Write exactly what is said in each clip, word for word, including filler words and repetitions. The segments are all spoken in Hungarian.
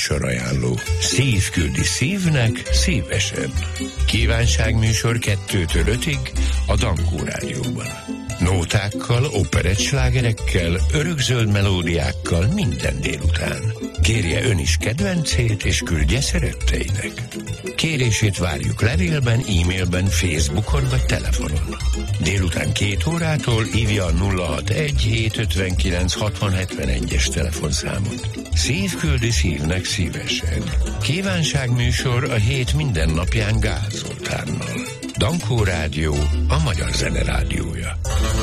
Műsorajánló. Szív küldi szívnek szívesen. Kívánságműsor kettőtől ötig a Dankó Rádióban. Nótákkal, operettslágerekkel, örökzöld melódiákkal minden délután. Kérje ön is kedvencét, és küldje szeretteinek. Kérését várjuk levélben, e-mailben, Facebookon vagy telefonon. Délután két órától hívja a nulla hatvanegy hétszázötvenkilenc hatvan hetvenegyes telefonszámot. Szív küldi szívnek szívesen. Kívánságműsor a hét minden napján Gál Zoltánnal. Dankó Rádió, a magyar zene rádiója.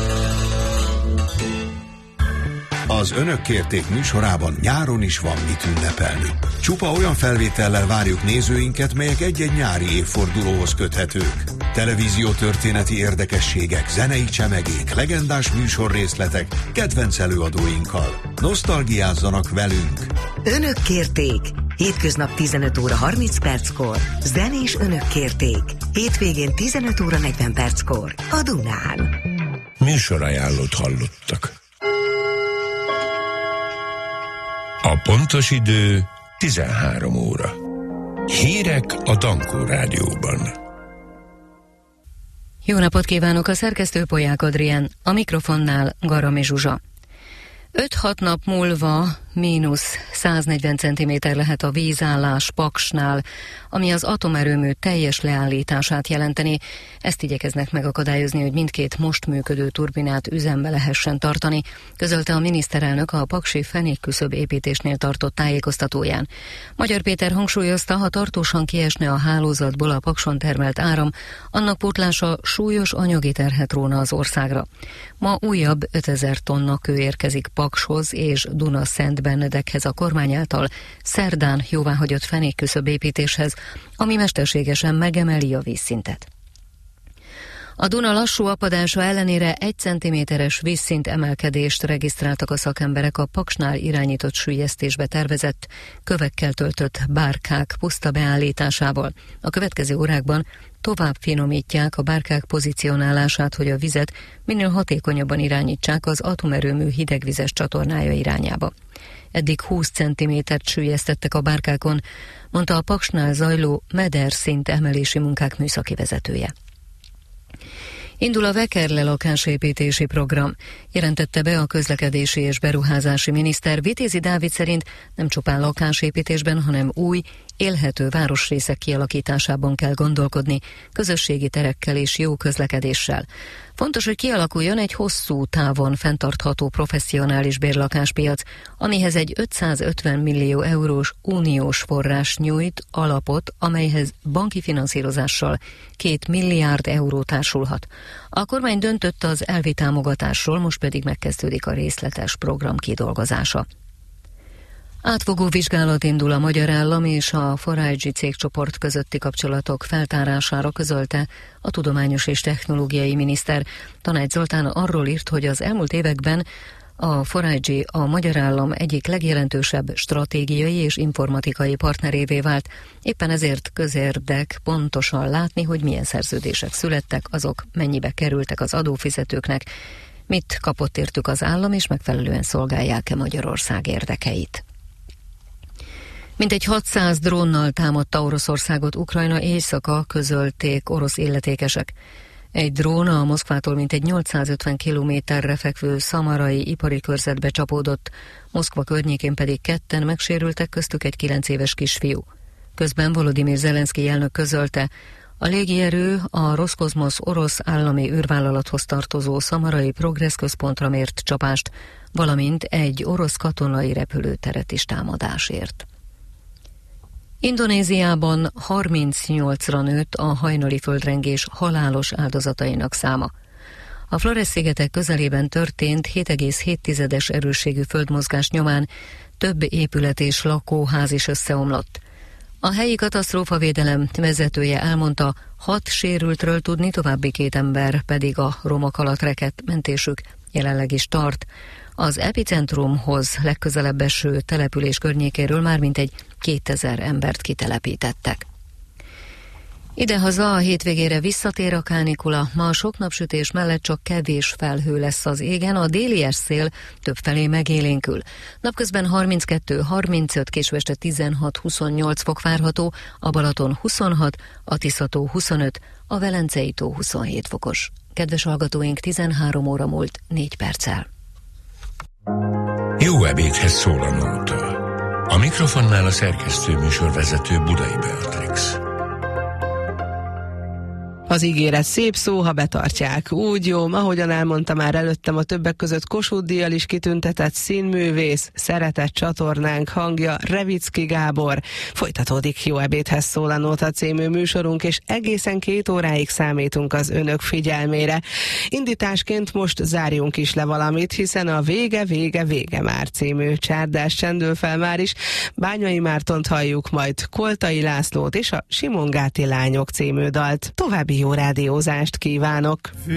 Az Önök kérték műsorában nyáron is van mit ünnepelni. Csupa olyan felvétellel várjuk nézőinket, melyek egy-egy nyári évfordulóhoz köthetők. Televíziótörténeti érdekességek, zenei csemegék, legendás műsorrészletek, kedvenc előadóinkkal. Nosztalgiázzanak velünk! Önök kérték! Hétköznap tizenöt óra harminc perckor. Zenés Önök kérték. Hétvégén tizenöt óra negyven perckor. A Dunán. Műsorajánlót hallottak. A pontos idő tizenhárom óra. Hírek a Dankó Rádióban. Jó napot kívánok, a szerkesztő Polyák Adrien, a mikrofonnál Garami Zsuzsa. öt-hat nap múlva mínusz száznegyven centiméter lehet a vízállás Paksnál, ami az atomerőmű teljes leállítását jelenteni. Ezt igyekeznek megakadályozni, hogy mindkét most működő turbinát üzembe lehessen tartani, közölte a miniszterelnök a paksi fenékküszöb építésnél tartott tájékoztatóján. Magyar Péter hangsúlyozta, ha tartósan kiesne a hálózatból a Pakson termelt áram, annak pótlása súlyos anyagi terhet róna az országra. Ma újabb ötezer tonna kő érkezik Pakshoz és Duna-Szent-Benedekhez a kormány által szerdán jóváhagyott fenékküszöb építéshez, ami mesterségesen megemeli a vízszintet. A Duna lassú apadása ellenére egy centiméteres vízszint emelkedést regisztráltak a szakemberek a Paksnál irányított süllyesztésbe tervezett, kövekkel töltött bárkák puszta beállításával. A következő órákban tovább finomítják a bárkák pozícionálását, hogy a vizet minél hatékonyabban irányítsák az atomerőmű hidegvizes csatornája irányába. Eddig húsz centimétert süllyesztettek a bárkákon, mondta a Paksnál zajló mederszint emelési munkák műszaki vezetője. Indul a Vekerle lakásépítési program, jelentette be a közlekedési és beruházási miniszter. Vitézi Dávid szerint nem csupán lakásépítésben, hanem új, élhető városrészek kialakításában kell gondolkodni, közösségi terekkel és jó közlekedéssel. Fontos, hogy kialakuljon egy hosszú távon fenntartható professzionális bérlakáspiac, amihez egy ötszázötven millió eurós uniós forrás nyújt alapot, amelyhez banki finanszírozással két milliárd euró társulhat. A kormány döntött az elvi támogatásról, most pedig megkezdődik a részletes program kidolgozása. Átfogó vizsgálat indul a magyar állam és a Forágyi cégcsoport közötti kapcsolatok feltárására, közölte a tudományos és technológiai miniszter. Tanács Zoltán arról írt, hogy az elmúlt években a Forágyi a magyar állam egyik legjelentősebb stratégiai és informatikai partnerévé vált. Éppen ezért közérdek pontosan látni, hogy milyen szerződések születtek, azok mennyibe kerültek az adófizetőknek, mit kapott értük az állam, és megfelelően szolgálják-e Magyarország érdekeit. Mintegy hatszáz drónnal támadta Oroszországot Ukrajna éjszaka, közölték orosz illetékesek. Egy drón a Moszkvától mintegy nyolcszázötven kilométerre fekvő szamarai ipari körzetbe csapódott, Moszkva környékén pedig ketten megsérültek, köztük egy kilenc éves kisfiú. Közben Volodymyr Zelenszkij elnök közölte, a légierő a Roszkozmosz orosz állami űrvállalathoz tartozó szamarai Progress központra mért csapást, valamint egy orosz katonai repülőteret is támadásért. Indonéziában harmincnyolcra nőtt a hajnali földrengés halálos áldozatainak száma. A Flores-szigetek közelében történt hét egész hét erősségű földmozgás nyomán több épület és lakóház is összeomlott. A helyi katasztrófavédelem vezetője elmondta, hat sérültről tudni, további két ember pedig a romok alatt rekedt, mentésük jelenleg is tart. Az epicentrumhoz legközelebb eső település környékéről már mintegy kétezer embert kitelepítettek. Idehaza a hétvégére visszatér a kánikula, ma a sok napsütés mellett csak kevés felhő lesz az égen, a délies szél többfelé megélénkül. Napközben harminckettő harmincöt, késő este tizenhat huszonnyolc fok várható, a Balaton huszonhat, a Tisza-tó huszonöt, a Velencei-tó huszonhét fokos. Kedves hallgatóink, tizenhárom óra múlt négy perccel. Jó ebédhez szól a nóta. A mikrofonnál a szerkesztő műsorvezető Budai Beatrix. Az ígéret szép szó, ha betartják. Úgy jó, ahogyan elmondta már előttem, a többek között Kossuth-díjjal is kitüntetett színművész, szeretett csatornánk hangja, Revicki Gábor. Folytatódik Jó ebédhez szól a Nóta című műsorunk, és egészen két óráig számítunk az önök figyelmére. Indításként most zárjunk is le valamit, hiszen a Vége, vége, vége már című csárdás csendül fel már is. Bányai Mártont halljuk, majd Koltai Lászlót és a Simongáti Lányok című dalt. További jó rádiózást kívánok!